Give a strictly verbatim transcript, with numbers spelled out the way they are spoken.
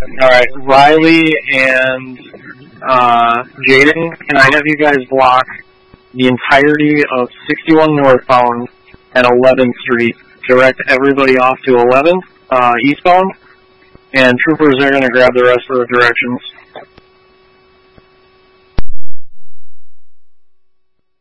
Alright, Riley and uh, Jaden, can I have you guys block the entirety of sixty-one northbound and eleventh Street, direct everybody off to eleventh, uh, eastbound, and troopers are going to grab the rest of the directions.